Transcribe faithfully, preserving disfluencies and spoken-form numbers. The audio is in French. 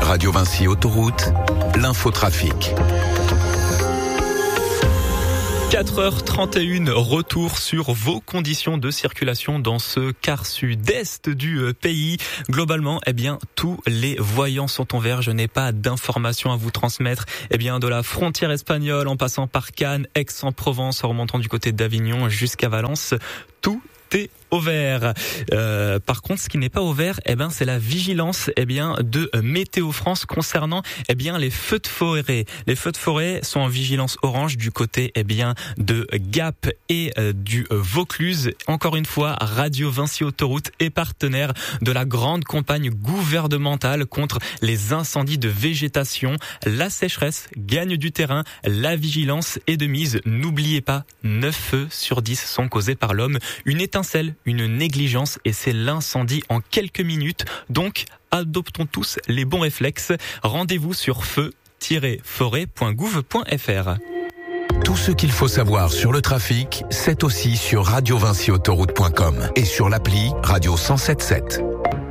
Radio Vinci Autoroute, l'infotrafic. quatre heures trente et une, retour sur vos conditions de circulation dans ce quart sud-est du pays. Globalement, eh bien, tous les voyants sont en vert. Je n'ai pas d'informations à vous transmettre. Eh bien, de la frontière espagnole, en passant par Cannes, Aix-en-Provence, en remontant du côté d'Avignon jusqu'à Valence, tout est au vert. Euh, par contre, ce qui n'est pas au vert, eh ben, c'est la vigilance, eh bien, de Météo France concernant, eh bien, les feux de forêt. Les feux de forêt sont en vigilance orange du côté, eh bien, de Gap et euh, du euh, Vaucluse. Encore une fois, Radio Vinci Autoroute est partenaire de la grande campagne gouvernementale contre les incendies de végétation. La sécheresse gagne du terrain, la vigilance est de mise. N'oubliez pas, neuf feux sur dix sont causés par l'homme. Une étincelle, une négligence et c'est l'incendie en quelques minutes. Donc, adoptons tous les bons réflexes. Rendez-vous sur feu tiret forêt point gouv point f r. Tout ce qu'il faut savoir sur le trafic, c'est aussi sur radio vinci autoroute point com et sur l'appli Radio cent sept sept.